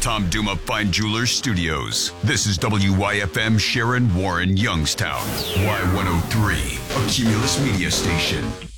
Tom Duma Fine Jewelers Studios. This is WYFM Sharon Warren Youngstown. Y103, a Cumulus media station.